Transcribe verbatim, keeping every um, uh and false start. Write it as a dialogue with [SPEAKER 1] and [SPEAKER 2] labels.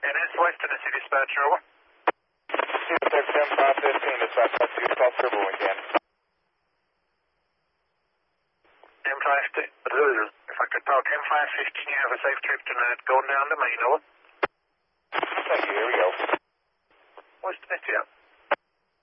[SPEAKER 1] N S West Tennessee dispatcher, over.
[SPEAKER 2] Six M five fifteen, dispatch up to Utah Silver Wing again.
[SPEAKER 1] M five fifteen, if I could talk, M five fifteen, you have a safe trip tonight, going down to Maine, over.
[SPEAKER 2] Thank you, here we go.
[SPEAKER 1] West Tennessee, yeah.